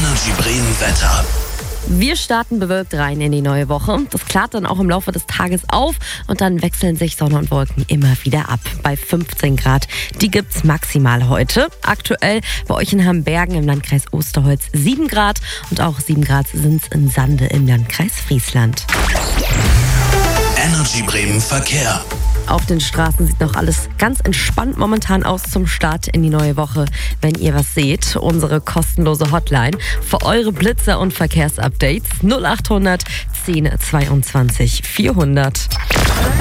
Energy Bremen Wetter. Wir starten bewölkt rein in die neue Woche. Das klart dann auch im Laufe des Tages auf und dann wechseln sich Sonne und Wolken immer wieder ab. Bei 15 Grad, die gibt's maximal heute. Aktuell bei euch in Hambergen im Landkreis Osterholz 7 Grad und auch 7 Grad sind's in Sande im Landkreis Friesland. Energy Bremen Verkehr. Auf den Straßen sieht noch alles ganz entspannt momentan aus zum Start in die neue Woche. Wenn ihr was seht, unsere kostenlose Hotline für eure Blitzer und Verkehrsupdates 0800 10 22 400.